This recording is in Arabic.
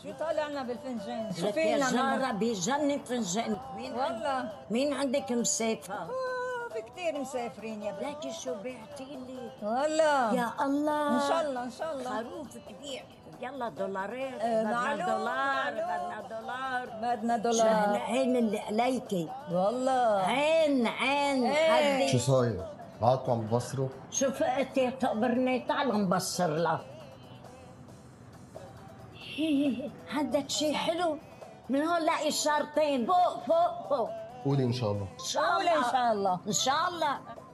شو طالع لنا بالفنجان؟ شو لك يا فينا جارة بجنن فنجان. والله مين عندك مسافة؟ في كثير مسافرين يا بنت. لكن شو بعتي لي؟ والله يا الله، ان شاء الله ان شاء الله. خروف كبير. يلا دولارات، معلوم بدنا دولار. بدنا دولار. شهل عين اللي عليكي. والله عين ايه. شو حدي. صاير؟ قعدتوا عم تبصروا؟ شو فقتي تقبرني؟ تعال نبصر لها. عندك شي حلو؟ من هون لاقي شارتين فوق فوق فوق. قولي ان شاء الله. ان شاء قولي الله ان شاء الله. ان شاء الله.